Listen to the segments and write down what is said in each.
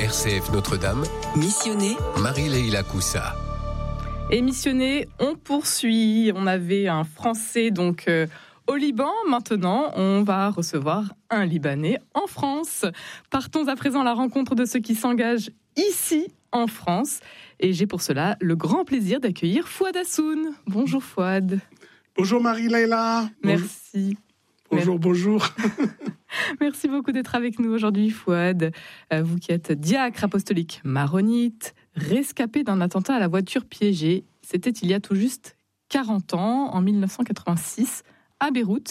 RCF Notre-Dame. Missionné, Marie-Leila Coussa. Et missionné, on poursuit. On avait un Français au Liban. Maintenant, on va recevoir un Libanais en France. Partons à présent à la rencontre de ceux qui s'engagent ici en France. Et j'ai pour cela le grand plaisir d'accueillir Fouad Hassoun. Bonjour Fouad. Bonjour Marie-Leila. Merci. Bonjour. Merci beaucoup d'être avec nous aujourd'hui, Fouad. Vous qui êtes diacre apostolique maronite, rescapé d'un attentat à la voiture piégée. C'était il y a tout juste 40 ans, en 1986, à Beyrouth.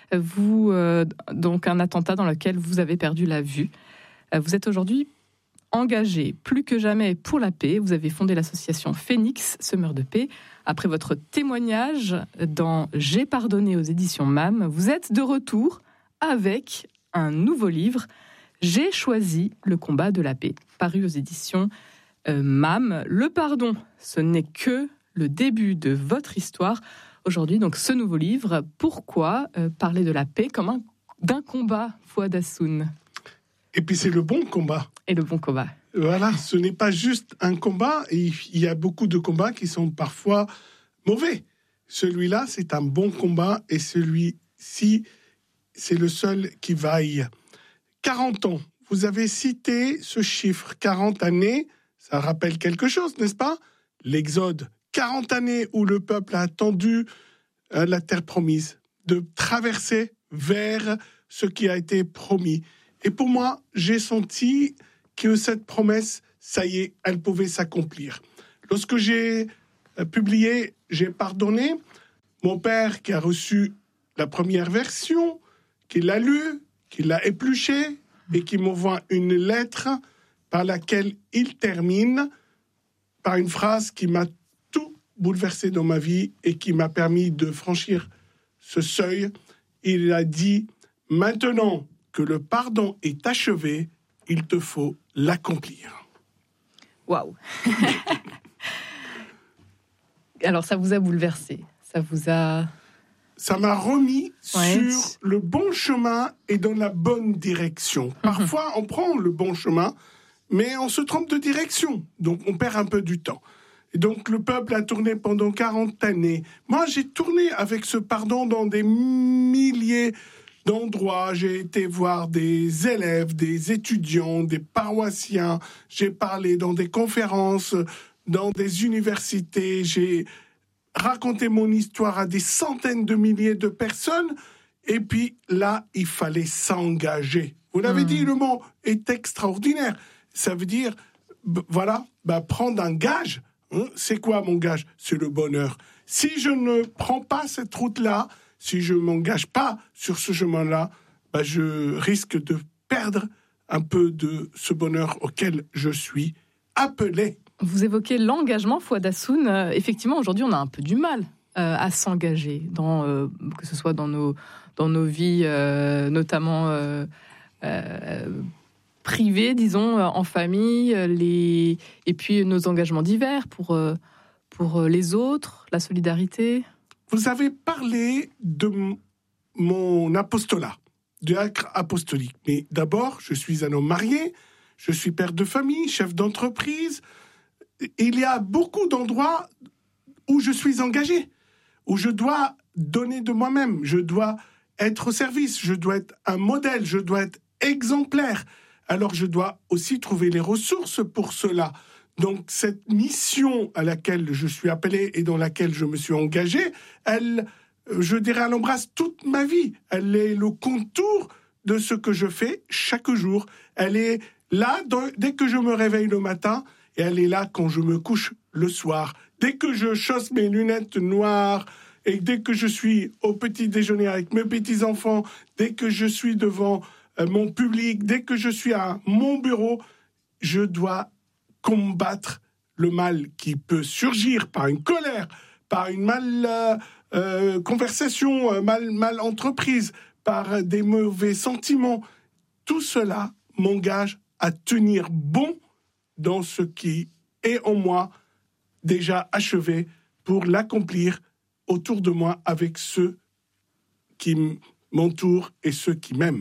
Donc un attentat dans lequel vous avez perdu la vue. Vous êtes aujourd'hui engagé plus que jamais pour la paix. Vous avez fondé l'association Phénix, Semeur de paix. Après votre témoignage dans J'ai pardonné aux éditions MAM, vous êtes de retour avec un nouveau livre, J'ai choisi le combat de la paix, paru aux éditions MAM. Le pardon, ce n'est que le début de votre histoire. Aujourd'hui, donc, ce nouveau livre, pourquoi parler de la paix comme d'un combat, Fouad Hassoun? Et puis c'est le bon combat. Et le bon combat. Voilà, ce n'est pas juste un combat, et il y a beaucoup de combats qui sont parfois mauvais. Celui-là, c'est un bon combat, et celui-ci, c'est le seul qui vaille. 40 ans, vous avez cité ce chiffre, 40 années, ça rappelle quelque chose, n'est-ce pas? L'Exode, 40 années où le peuple a attendu la terre promise, de traverser vers ce qui a été promis. Et pour moi, j'ai senti que cette promesse, ça y est, elle pouvait s'accomplir. Lorsque j'ai publié « J'ai pardonné », mon père qui a reçu la première version, qui l'a lue, qui l'a épluchée et qui m'envoie une lettre par laquelle il termine par une phrase qui m'a tout bouleversé dans ma vie et qui m'a permis de franchir ce seuil. Il a dit « Maintenant que le pardon est achevé, il te faut l'accomplir. » Waouh. Alors, ça vous a bouleversé. Ça m'a remis sur le bon chemin et dans la bonne direction. Parfois, on prend le bon chemin, mais on se trompe de direction. Donc, on perd un peu du temps. Et donc, le peuple a tourné pendant 40 années. Moi, j'ai tourné avec ce pardon dans des milliers d'endroits. J'ai été voir des élèves, des étudiants, des paroissiens. J'ai parlé dans des conférences, dans des universités. J'ai raconté mon histoire à des centaines de milliers de personnes. Et puis là, il fallait s'engager. Vous l'avez dit, le mot est extraordinaire. Ça veut dire, prendre un gage. C'est quoi mon gage? C'est le bonheur. Si je ne prends pas cette route-là, si je ne m'engage pas sur ce chemin-là, je risque de perdre un peu de ce bonheur auquel je suis appelé. Vous évoquez l'engagement, Fouad Hassoun. Effectivement, aujourd'hui, on a un peu du mal à s'engager, que ce soit dans nos vies, notamment privées, disons, en famille, et puis nos engagements divers pour les autres, la solidarité. Vous avez parlé de mon apostolat, diacre apostolique. Mais d'abord, je suis un homme marié, je suis père de famille, chef d'entreprise. Il y a beaucoup d'endroits où je suis engagé, où je dois donner de moi-même, je dois être au service, je dois être un modèle, je dois être exemplaire. Alors je dois aussi trouver les ressources pour cela. Donc cette mission à laquelle je suis appelé et dans laquelle je me suis engagé, elle embrasse toute ma vie. Elle est le contour de ce que je fais chaque jour. Elle est là dès que je me réveille le matin et elle est là quand je me couche le soir. Dès que je chausse mes lunettes noires et dès que je suis au petit déjeuner avec mes petits-enfants, dès que je suis devant mon public, dès que je suis à mon bureau, je dois combattre le mal qui peut surgir par une colère, par une conversation mal entreprise, par des mauvais sentiments. Tout cela m'engage à tenir bon dans ce qui est en moi déjà achevé pour l'accomplir autour de moi avec ceux qui m'entourent et ceux qui m'aiment.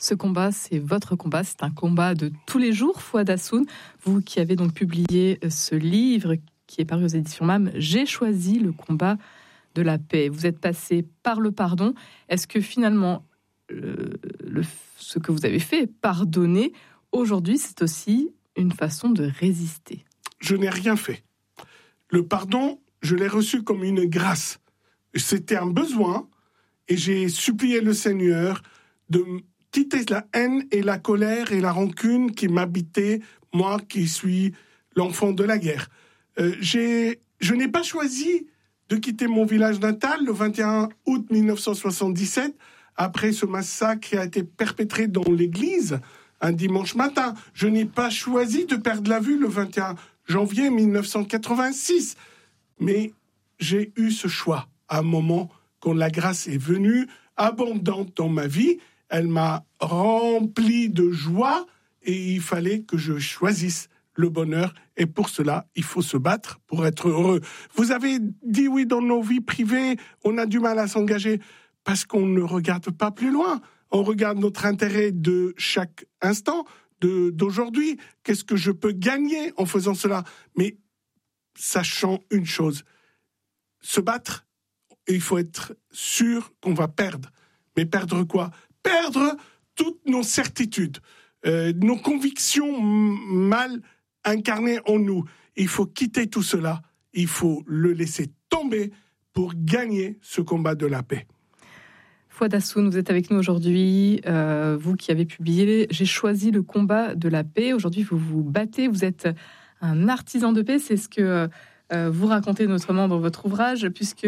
Ce combat, c'est votre combat, c'est un combat de tous les jours, Fouad Hassoun. Vous qui avez donc publié ce livre qui est paru aux éditions MAM, « J'ai choisi le combat de la paix ». Vous êtes passé par le pardon. Est-ce que finalement, ce que vous avez fait, pardonner, aujourd'hui, c'est aussi une façon de résister? Je n'ai rien fait. Le pardon, je l'ai reçu comme une grâce. C'était un besoin et j'ai supplié le Seigneur de quitter la haine et la colère et la rancune qui m'habitaient, moi qui suis l'enfant de la guerre. Je n'ai pas choisi de quitter mon village natal le 21 août 1977, après ce massacre qui a été perpétré dans l'église un dimanche matin. Je n'ai pas choisi de perdre la vue le 21 janvier 1986. Mais j'ai eu ce choix à un moment quand la grâce est venue, abondante dans ma vie. Elle m'a rempli de joie et il fallait que je choisisse le bonheur. Et pour cela, il faut se battre pour être heureux. Vous avez dit oui, dans nos vies privées, on a du mal à s'engager parce qu'on ne regarde pas plus loin. On regarde notre intérêt de chaque instant, d'aujourd'hui. Qu'est-ce que je peux gagner en faisant cela? Mais sachant une chose, se battre, il faut être sûr qu'on va perdre. Mais perdre quoi? Perdre toutes nos certitudes, nos convictions mal incarnées en nous. Il faut quitter tout cela, il faut le laisser tomber pour gagner ce combat de la paix. Fouad Hassoun, vous êtes avec nous aujourd'hui, vous qui avez publié « J'ai choisi le combat de la paix ». Aujourd'hui, vous vous battez, vous êtes un artisan de paix, c'est ce que vous racontez notamment dans votre ouvrage, puisque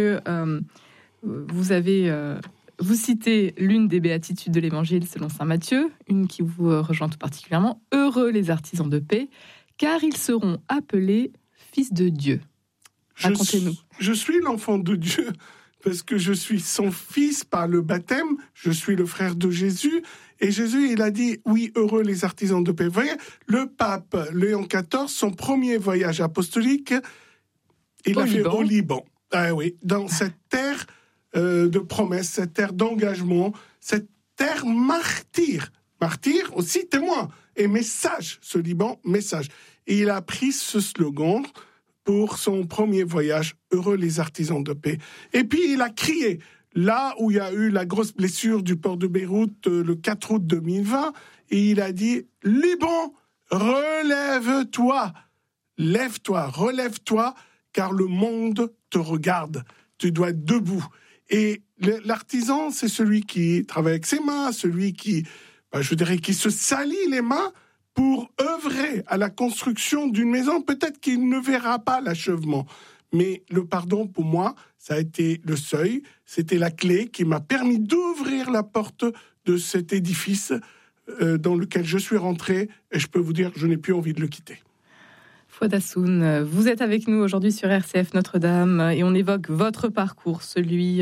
vous citez l'une des béatitudes de l'Évangile selon saint Matthieu, une qui vous rejoint tout particulièrement. « Heureux les artisans de paix, car ils seront appelés fils de Dieu ». Racontez-nous. Je suis l'enfant de Dieu, parce que je suis son fils par le baptême, je suis le frère de Jésus, et Jésus, il a dit, oui, heureux les artisans de paix. Vous voyez, le pape Léon XIV, son premier voyage apostolique, il l'a fait au Liban. Ah oui, dans cette terre de promesse, cette terre d'engagement, cette terre martyre. Martyr aussi témoin et message, ce Liban, message. Et il a pris ce slogan pour son premier voyage, heureux les artisans de paix. Et puis il a crié, là où il y a eu la grosse blessure du port de Beyrouth le 4 août 2020, et il a dit, Liban, relève-toi, lève-toi, relève-toi, car le monde te regarde. Tu dois être debout. Et l'artisan, c'est celui qui travaille avec ses mains, celui qui, qui se salit les mains pour œuvrer à la construction d'une maison. Peut-être qu'il ne verra pas l'achèvement. Mais le pardon, pour moi, ça a été le seuil. C'était la clé qui m'a permis d'ouvrir la porte de cet édifice dans lequel je suis rentré. Et je peux vous dire, je n'ai plus envie de le quitter. Fouad Hassoun, vous êtes avec nous aujourd'hui sur RCF Notre-Dame et on évoque votre parcours, celui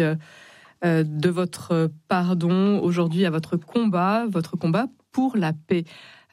de votre pardon, aujourd'hui à votre combat pour la paix.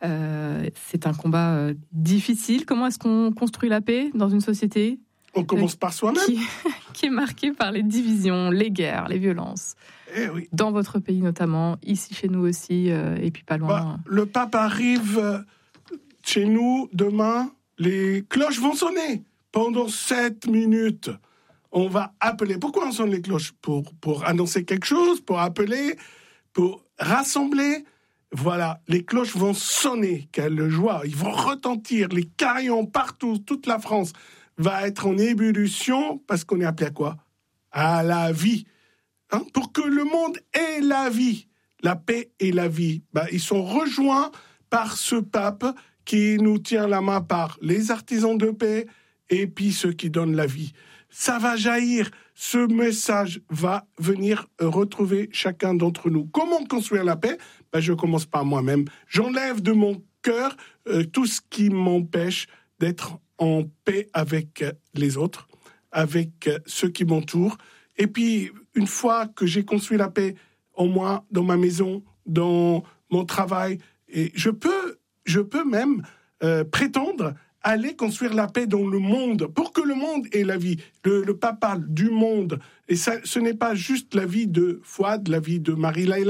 C'est un combat difficile. Comment est-ce qu'on construit la paix dans une société On commence par soi-même. Qui est marquée par les divisions, les guerres, les violences. Eh oui. Dans votre pays notamment, ici chez nous aussi, et puis pas loin. Le pape arrive chez nous demain. Les cloches vont sonner pendant 7 minutes. On va appeler. Pourquoi on sonne les cloches? Pour annoncer quelque chose, pour appeler, pour rassembler. Voilà, les cloches vont sonner. Quelle joie! Ils vont retentir. Les carillons partout, toute la France va être en ébullition parce qu'on est appelé à quoi? À la vie. Pour que le monde ait la vie. La paix et la vie. Ils sont rejoints par ce pape qui nous tient la main par les artisans de paix et puis ceux qui donnent la vie. Ça va jaillir, ce message va venir retrouver chacun d'entre nous. Comment construire la paix? Je commence par moi-même. J'enlève de mon cœur tout ce qui m'empêche d'être en paix avec les autres, avec ceux qui m'entourent. Et puis, une fois que j'ai construit la paix en moi, dans ma maison, dans mon travail, et je peux même prétendre aller construire la paix dans le monde, pour que le monde ait la vie. Le pape parle du monde, et ça, ce n'est pas juste la vie de Fouad, la vie de Marie-Laïla,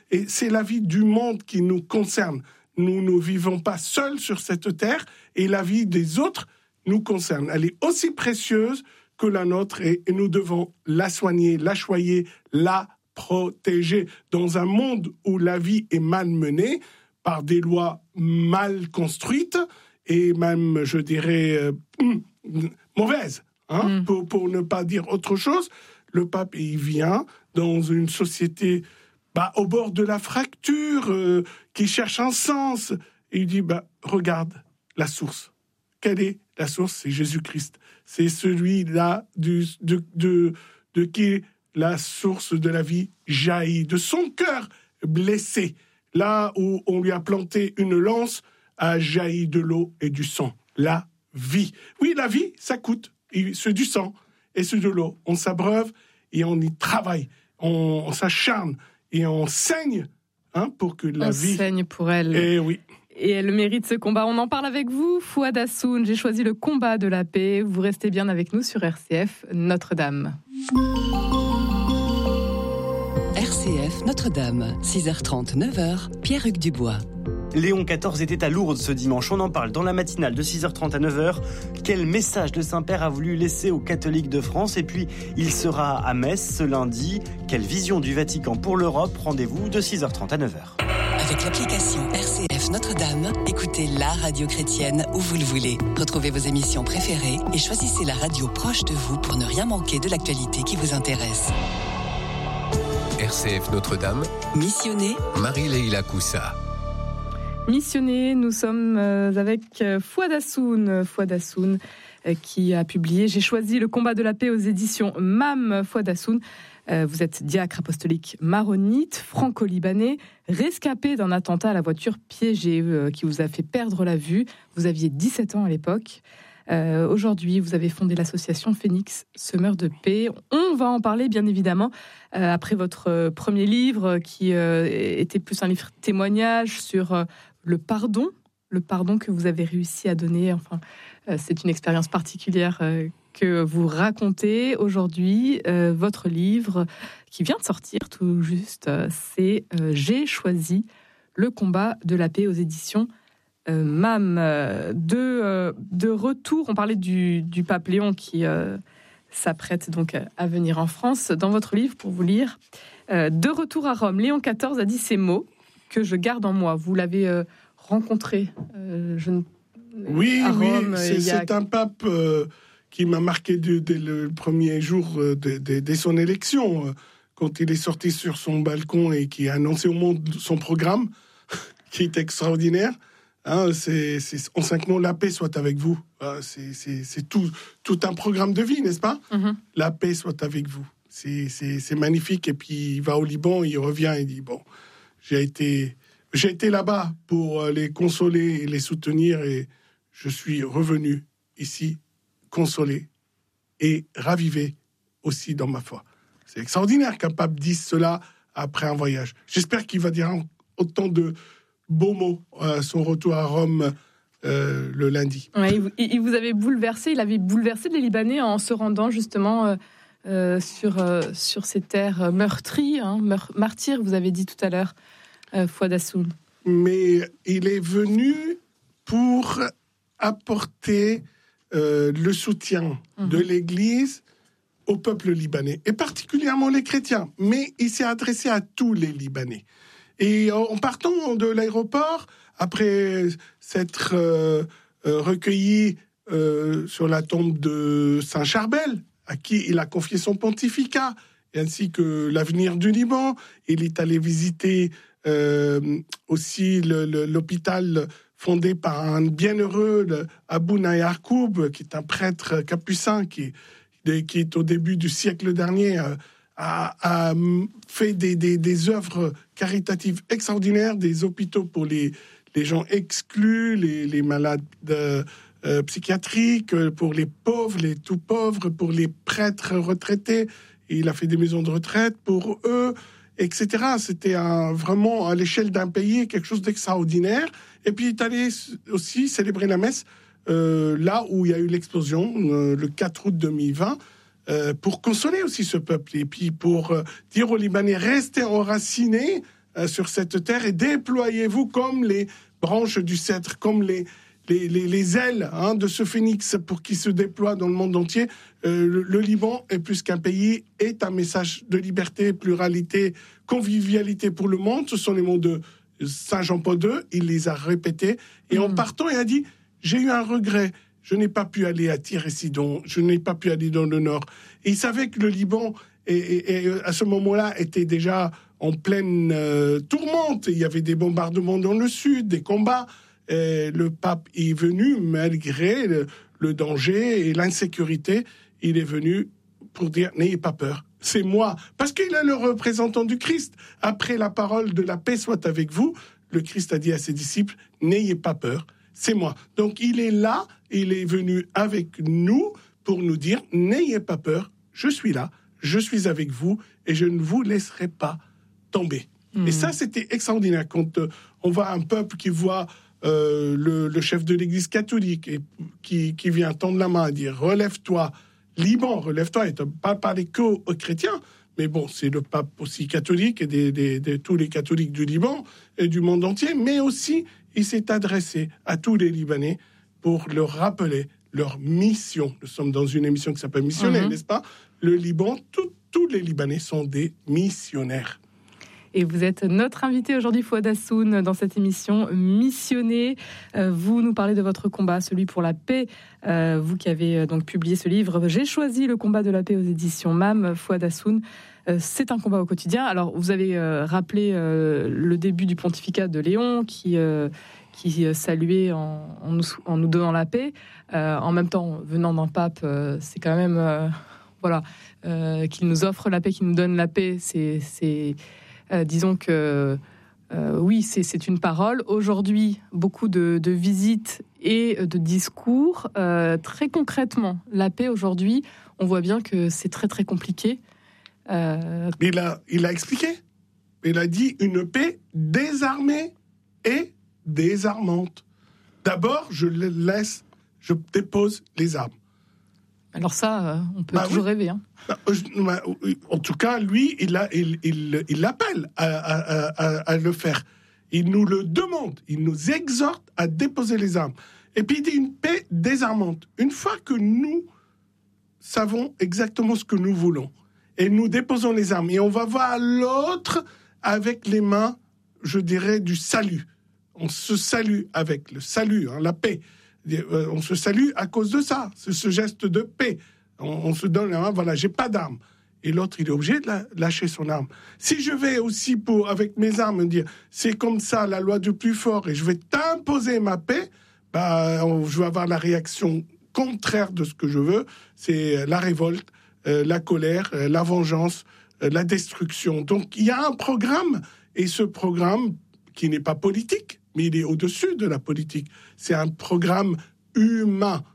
Et c'est la vie du monde qui nous concerne. Nous ne vivons pas seuls sur cette terre et la vie des autres nous concerne. Elle est aussi précieuse que la nôtre et nous devons la soigner, la choyer, la protéger. Dans un monde où la vie est mal menée par des lois mal construites et même, je dirais, mauvaises, pour ne pas dire autre chose, le pape, il vient dans une société au bord de la fracture, qui cherche un sens. Et il dit, regarde la source. Quelle est la source? C'est Jésus-Christ. C'est celui-là de qui la source de la vie jaillit. De son cœur blessé, là où on lui a planté une lance, a jailli de l'eau et du sang. La vie. Oui, la vie, ça coûte. C'est du sang et c'est de l'eau. On s'abreuve et on y travaille. On s'acharne et on saigne pour que la vie... On saigne pour elle. Et oui. Et elle mérite ce combat. On en parle avec vous, Fouad Hassoun. J'ai choisi le combat de la paix. Vous restez bien avec nous sur RCF Notre-Dame. RCF Notre-Dame, 6h30, 9h, Pierre-Hugues Dubois. Léon XIV était à Lourdes ce dimanche. On en parle dans la matinale de 6h30 à 9h. Quel message le Saint-Père a voulu laisser aux catholiques de France? Et puis, il sera à Metz ce lundi. Quelle vision du Vatican pour l'Europe? Rendez-vous de 6h30 à 9h. Avec l'application RCF Notre-Dame, écoutez la radio chrétienne où vous le voulez. Retrouvez vos émissions préférées et choisissez la radio proche de vous pour ne rien manquer de l'actualité qui vous intéresse. RCF Notre-Dame. Missionné Marie-Leila Coussa. Missionné, nous sommes avec Fouad Hassoun, qui a publié « J'ai choisi le combat de la paix » aux éditions MAM. Fouad Hassoun, vous êtes diacre apostolique maronite, franco-libanais, rescapé d'un attentat à la voiture piégée qui vous a fait perdre la vue. Vous aviez 17 ans à l'époque. Aujourd'hui, vous avez fondé l'association Phénix, Semeur de paix. On va en parler, bien évidemment, après votre premier livre, qui était plus un livre témoignage sur le pardon que vous avez réussi à donner. Enfin, c'est une expérience particulière que vous racontez aujourd'hui. Votre livre, qui vient de sortir tout juste, c'est « J'ai choisi le combat de la paix » aux éditions MAM. De retour, on parlait du pape Léon qui s'apprête donc à venir en France. Dans votre livre, pour vous lire, de retour à Rome, Léon XIV a dit ces mots que je garde en moi. Vous l'avez rencontré à Rome. C'est un pape qui m'a marqué dès le premier jour dès son élection, quand il est sorti sur son balcon et qui a annoncé au monde son programme, qui est extraordinaire. C'est en 5 mots, la paix soit avec vous. C'est tout un programme de vie, n'est-ce pas? La paix soit avec vous. C'est magnifique. Et puis il va au Liban, il revient et dit j'ai été là-bas pour les consoler et les soutenir, et je suis revenu ici consolé et ravivé aussi dans ma foi. C'est extraordinaire qu'un pape dise cela après un voyage. J'espère qu'il va dire autant de beaux mots à son retour à Rome le lundi. Ouais, il vous avait bouleversé, il avait bouleversé les Libanais en se rendant justement sur ces terres meurtries, martyrs, vous avez dit tout à l'heure, Fouad Hassoun. Mais il est venu pour apporter le soutien de l'Église au peuple libanais, et particulièrement les chrétiens. Mais il s'est adressé à tous les Libanais. Et en partant de l'aéroport, après s'être recueilli sur la tombe de Saint Charbel, à qui il a confié son pontificat, ainsi que l'avenir du Liban, il est allé visiter aussi l'hôpital fondé par un bienheureux, Abouna Yarkoub, qui est un prêtre capucin qui est au début du siècle dernier, a fait des œuvres caritatives extraordinaires, des hôpitaux pour les gens exclus, les malades psychiatriques, pour les pauvres, les tout pauvres, pour les prêtres retraités. Et il a fait des maisons de retraite pour eux, etc. C'était vraiment à l'échelle d'un pays quelque chose d'extraordinaire. Et puis il est allé aussi célébrer la messe là où il y a eu l'explosion, le 4 août 2020, pour consoler aussi ce peuple. Et puis pour dire aux Libanais, restez enracinés sur cette terre et déployez-vous comme les branches du cèdre, comme les ailes de ce phénix pour qu'il se déploie dans le monde entier. Le Liban est plus qu'un pays, est un message de liberté, pluralité, convivialité pour le monde. Ce sont les mots de Saint Jean-Paul II, il les a répétés. Et en partant, il a dit, j'ai eu un regret, je n'ai pas pu aller à Tyr et Sidon, je n'ai pas pu aller dans le nord. Et il savait que le Liban, et à ce moment-là, était déjà en pleine tourmente. Il y avait des bombardements dans le sud, des combats. Le pape est venu, malgré le danger et l'insécurité, il est venu pour dire, n'ayez pas peur, c'est moi. Parce qu'il est le représentant du Christ. Après la parole de la paix soit avec vous, le Christ a dit à ses disciples, n'ayez pas peur, c'est moi. Donc il est là, il est venu avec nous pour nous dire, n'ayez pas peur, je suis là, je suis avec vous et je ne vous laisserai pas tomber. Et ça, c'était extraordinaire. Quand on voit un peuple qui voit le chef de l'Église catholique et qui vient tendre la main et dire « Relève-toi, Liban, relève-toi », et ne pas parler qu'aux chrétiens, mais bon, c'est le pape aussi catholique et de tous les catholiques du Liban et du monde entier, mais aussi il s'est adressé à tous les Libanais pour leur rappeler leur mission. Nous sommes dans une émission qui s'appelle Missionnaire, n'est-ce pas? Le Liban, tous les Libanais sont des missionnaires. Et vous êtes notre invité aujourd'hui, Fouad Hassoun, dans cette émission Missionné. Vous nous parlez de votre combat, celui pour la paix. Vous qui avez donc publié ce livre, J'ai choisi le combat de la paix aux éditions MAM, Fouad Hassoun. C'est un combat au quotidien. Alors, vous avez rappelé le début du pontificat de Léon, qui saluait en nous donnant la paix. En même temps, venant d'un pape, c'est quand même... qu'il nous offre la paix, qu'il nous donne la paix, disons que oui, c'est une parole. Aujourd'hui, beaucoup de visites et de discours. Très concrètement, la paix aujourd'hui, on voit bien que c'est très très compliqué. Il a expliqué. Il a dit une paix désarmée et désarmante. D'abord, je dépose les armes. Alors ça, on peut toujours rêver. Hein. En tout cas, lui, il l'appelle à le faire. Il nous le demande. Il nous exhorte à déposer les armes. Et puis, il dit une paix désarmante. Une fois que nous savons exactement ce que nous voulons, et nous déposons les armes, et on va voir l'autre avec les mains, je dirais, du salut. On se salue avec le salut, la paix. On se salue à cause de ça, ce geste de paix. On se donne la main, voilà, j'ai pas d'arme. Et l'autre, il est obligé de lâcher son arme. Si je vais aussi avec mes armes me dire, c'est comme ça la loi du plus fort et je vais t'imposer ma paix, je vais avoir la réaction contraire de ce que je veux. C'est la révolte, la colère, la vengeance, la destruction. Donc il y a un programme, et ce programme qui n'est pas politique, mais il est au-dessus de la politique. C'est un programme humain,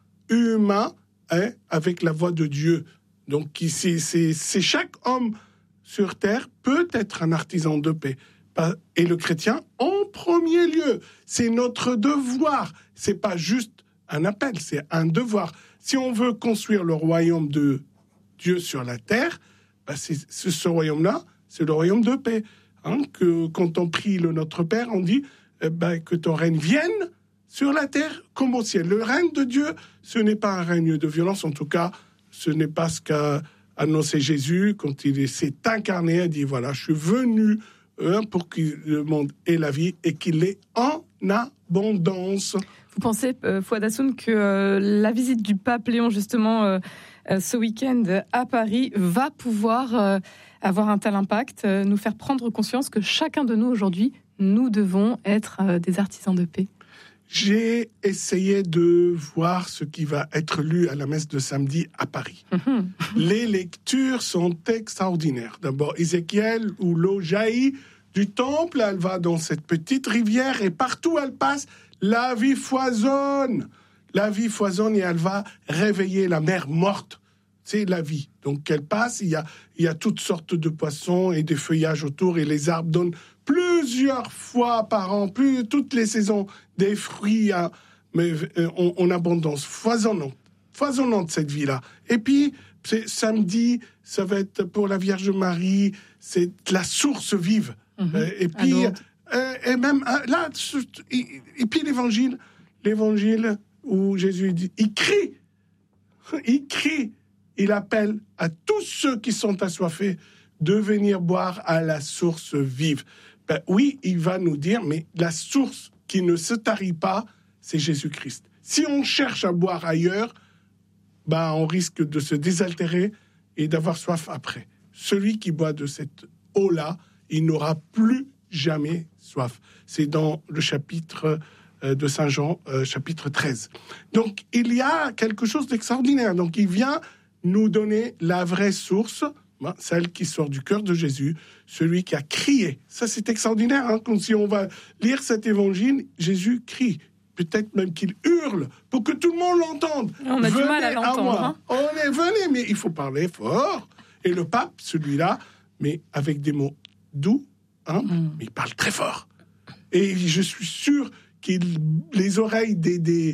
avec la voix de Dieu. Donc, c'est chaque homme sur terre peut être un artisan de paix. Et le chrétien, en premier lieu, c'est notre devoir. C'est pas juste un appel, c'est un devoir. Si on veut construire le royaume de Dieu sur la terre, ce royaume-là, c'est le royaume de paix. Que quand on prie le Notre Père, on dit que ton règne vienne sur la terre comme au ciel. Le règne de Dieu, ce n'est pas un règne de violence, en tout cas, ce n'est pas ce qu'a annoncé Jésus quand il s'est incarné. Il dit, voilà, je suis venu pour que le monde ait la vie et qu'il l'ait en abondance. Vous pensez, Fouad Hassoun, que la visite du pape Léon, justement, ce week-end à Paris, va pouvoir avoir un tel impact, nous faire prendre conscience que chacun de nous, aujourd'hui, nous devons être des artisans de paix? J'ai essayé de voir ce qui va être lu à la messe de samedi à Paris. Les lectures sont extraordinaires. D'abord, Ézéchiel, où l'eau jaillit du temple, elle va dans cette petite rivière et partout où elle passe, la vie foisonne. La vie foisonne et elle va réveiller la mer morte. C'est la vie. Donc, elle passe, il y a toutes sortes de poissons et des feuillages autour et les arbres donnent plusieurs fois par an, toutes les saisons, des fruits en abondance, foisonnante cette vie-là. Et puis, samedi, ça va être pour la Vierge Marie, c'est la source vive. Et puis, et même là, et puis l'évangile où Jésus dit, il crie, il appelle à tous ceux qui sont assoiffés de venir boire à la source vive. Oui, il va nous dire, mais la source qui ne se tarit pas, c'est Jésus-Christ. Si on cherche à boire ailleurs, on risque de se désaltérer et d'avoir soif après. Celui qui boit de cette eau-là, il n'aura plus jamais soif. C'est dans le chapitre de Saint Jean, chapitre 13. Donc, il y a quelque chose d'extraordinaire. Donc, il vient nous donner la vraie source, celle qui sort du cœur de Jésus, celui qui a crié. Ça, c'est extraordinaire. Comme si on va lire cet évangile, Jésus crie. Peut-être même qu'il hurle pour que tout le monde l'entende. On a du mal à l'entendre. Venez, mais il faut parler fort. Et le pape, celui-là, mais avec des mots doux, mais il parle très fort. Et je suis sûr que les oreilles des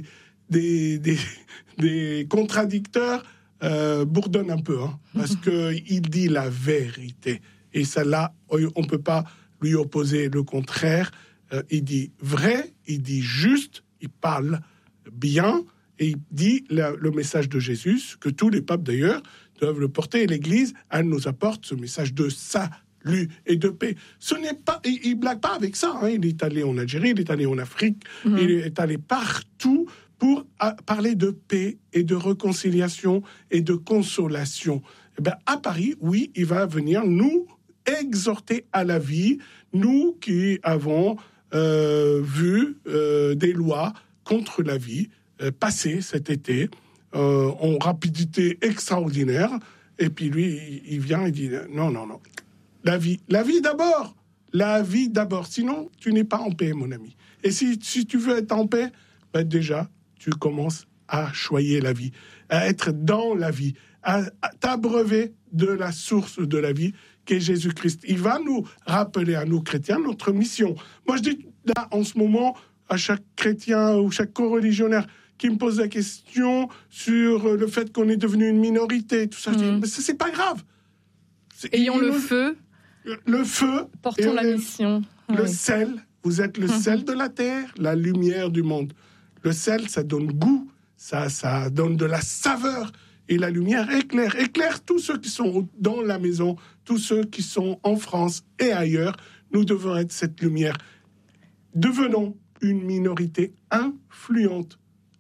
contradicteurs bourdonnent un peu, parce qu'il dit la vérité. Et ça, là, on ne peut pas lui opposer le contraire. Il dit vrai, il dit juste, il parle bien, et il dit le message de Jésus, que tous les papes d'ailleurs doivent le porter, et l'Église, elle nous apporte ce message de salut et de paix. Ce n'est pas, il blague pas avec ça. Il est allé en Algérie, il est allé en Afrique, il est allé partout pour parler de paix et de réconciliation et de consolation. À Paris, oui, il va venir nous exhorter à la vie, nous qui avons vu des lois contre la vie passer cet été en rapidité extraordinaire. Et puis lui, il vient et dit non. La vie d'abord. La vie d'abord. Sinon, tu n'es pas en paix, mon ami. Et si tu veux être en paix, déjà, tu commences à choyer la vie, à être dans la vie, à t'abreuver de la source de la vie, qu'est Jésus-Christ. Il va nous rappeler à nous chrétiens notre mission. Moi, je dis là, en ce moment, à chaque chrétien ou chaque coreligionnaire qui me pose la question sur le fait qu'on est devenu une minorité, tout ça, je dis, mais c'est pas grave. Ayons le feu. Le feu. Portons la mission. Le sel. Vous êtes le sel de la terre, la lumière du monde. Le sel, ça donne goût, ça donne de la saveur. Et la lumière éclaire tous ceux qui sont dans la maison, tous ceux qui sont en France et ailleurs. Nous devons être cette lumière. Devenons une minorité influente.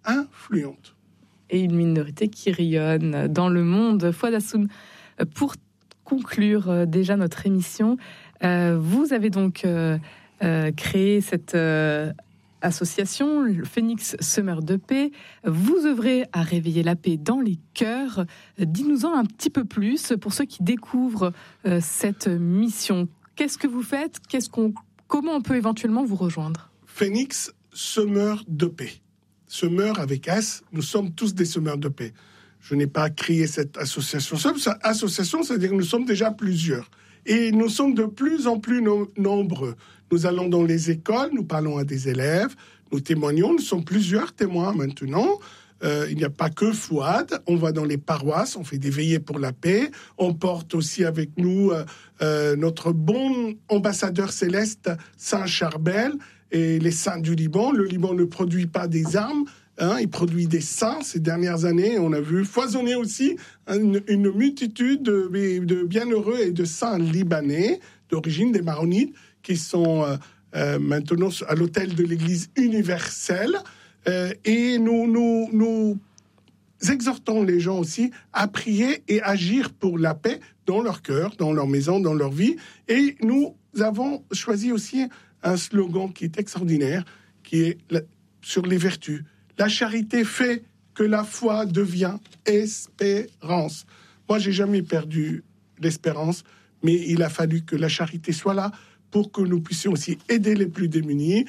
Et une minorité qui rayonne dans le monde. Fouad Hassoun, pour conclure déjà notre émission, vous avez donc créé cette association, le Phoenix Semeur de Paix. Vous œuvrez à réveiller la paix dans les cœurs. Dis-nous-en un petit peu plus pour ceux qui découvrent cette mission. Qu'est-ce que vous faites ? Comment on peut éventuellement vous rejoindre ? Phoenix Semeur de Paix. Semeur avec S, nous sommes tous des semeurs de paix. Je n'ai pas créé cette association seule. Cette association, c'est-à-dire que nous sommes déjà plusieurs. Et nous sommes de plus en plus nombreux. Nous allons dans les écoles, nous parlons à des élèves, nous témoignons, nous sommes plusieurs témoins maintenant. Il n'y a pas que Fouad, on va dans les paroisses, on fait des veillées pour la paix, on porte aussi avec nous notre bon ambassadeur céleste, Saint Charbel, et les saints du Liban. Le Liban ne produit pas des armes, il produit des saints. Ces dernières années, on a vu foisonner aussi une multitude de bienheureux et de saints libanais, d'origine des Maronites, qui sont maintenant à l'autel de l'Église universelle. Et nous exhortons les gens aussi à prier et agir pour la paix dans leur cœur, dans leur maison, dans leur vie. Et nous avons choisi aussi un slogan qui est extraordinaire, qui est sur les vertus. La charité fait que la foi devient espérance. Moi, j'ai jamais perdu l'espérance, mais il a fallu que la charité soit là pour que nous puissions aussi aider les plus démunis,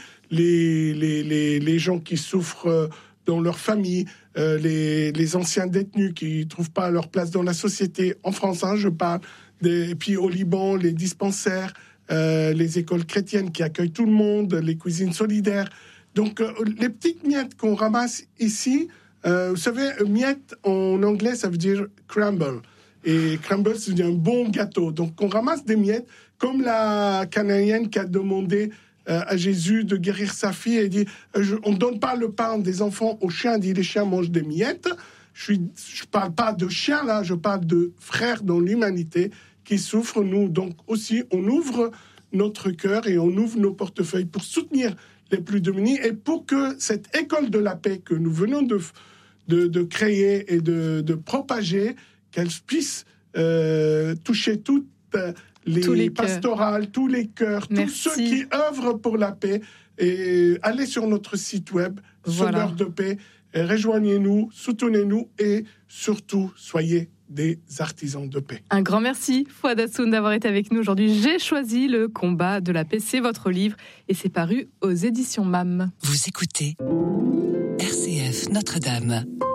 les gens qui souffrent dans leur famille, les anciens détenus qui ne trouvent pas leur place dans la société. En France, je parle. Et puis au Liban, les dispensaires, les écoles chrétiennes qui accueillent tout le monde, les cuisines solidaires. Donc, les petites miettes qu'on ramasse ici, vous savez, miettes en anglais, ça veut dire crumble. Et crumble, ça veut dire un bon gâteau. Donc, on ramasse des miettes comme la Cananéenne qui a demandé à Jésus de guérir sa fille et dit on ne donne pas le pain des enfants aux chiens, dit les chiens mangent des miettes. Je parle pas de chiens là, je parle de frères dans l'humanité qui souffrent. Nous donc aussi on ouvre notre cœur et on ouvre nos portefeuilles pour soutenir les plus démunis et pour que cette école de la paix que nous venons de créer et de propager, qu'elle puisse toucher toutes les pastorales, tous les cœurs, tous ceux qui œuvrent pour la paix. Et allez sur notre site web, Semeurs de paix, rejoignez-nous, soutenez-nous et surtout, soyez des artisans de paix. Un grand merci, Fouad Hassoun, d'avoir été avec nous aujourd'hui. J'ai choisi le combat de la paix, c'est votre livre et c'est paru aux éditions MAM. Vous écoutez RCF Notre-Dame.